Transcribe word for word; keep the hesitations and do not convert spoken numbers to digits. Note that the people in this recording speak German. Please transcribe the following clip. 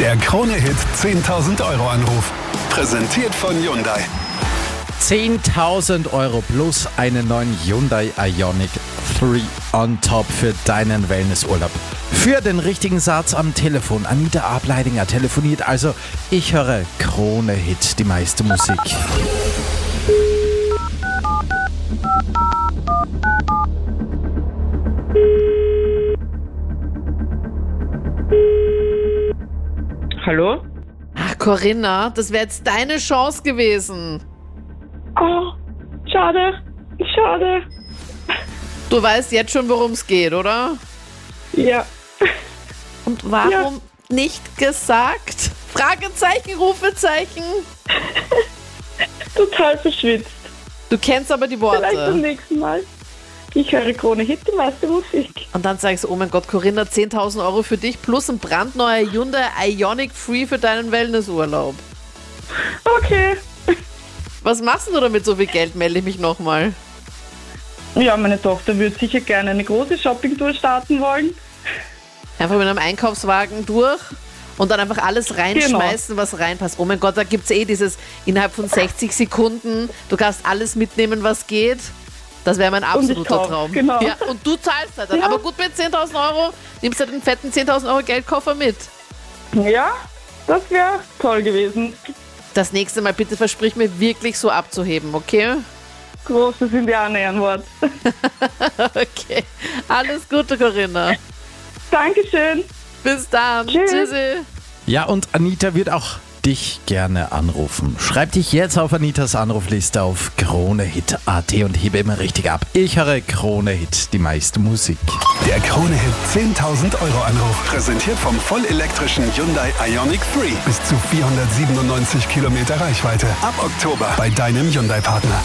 Der Krone-Hit zehntausend Euro Anruf. Präsentiert von Hyundai. zehntausend Euro plus einen neuen Hyundai Ioniq drei on top für deinen Wellnessurlaub. Für den richtigen Satz am Telefon. Anita Ableidinger telefoniert also. Ich höre Krone-Hit, die meiste Musik. Hallo? Ach, Corinna, das wäre jetzt deine Chance gewesen. Oh, schade, schade. Du weißt jetzt schon, worum es geht, oder? Ja, Und warum Ja. nicht gesagt? Fragezeichen, Rufezeichen. total verschwitzt. Du kennst aber die Vielleicht beim Worte. nächsten Mal. Ich höre Krone-Hit, die meiste Musik. Und dann sagst du, oh mein Gott, Corinna, zehntausend Euro für dich plus ein brandneuer Hyundai Ioniq Free für deinen Wellnessurlaub. Okay. Was machst du damit so viel Geld, melde ich mich nochmal. Ja, meine Tochter würde sicher gerne eine große Shoppingtour starten wollen. Einfach mit einem Einkaufswagen durch und dann einfach alles reinschmeißen, was reinpasst. Oh mein Gott, da gibt es eh dieses innerhalb von sechzig Sekunden, du kannst alles mitnehmen, was geht. Das wäre mein absoluter kauf, Traum. genau. Ja, und du zahlst halt dann. Ja. Aber gut, mit zehntausend Euro nimmst du den fetten zehntausend Euro Geldkoffer mit. Ja, das wäre toll gewesen. Das nächste Mal bitte versprich mir wirklich so abzuheben, okay? Großes Indianer-Ehrenwort. Okay. Alles Gute, Corinna. Dankeschön. Bis dann. Tschüss. Tschüssi. Ja, und Anita wird auch dich gerne anrufen. Schreib dich jetzt auf Anitas Anrufliste auf Krone-Hit punkt at und hebe immer richtig ab. Ich höre Krone-Hit, die meiste Musik. Der Krone-Hit zehntausend Euro Anruf. Präsentiert vom vollelektrischen Hyundai Ioniq drei. Bis zu vierhundertsiebenundneunzig Kilometer Reichweite. Ab Oktober bei deinem Hyundai-Partner.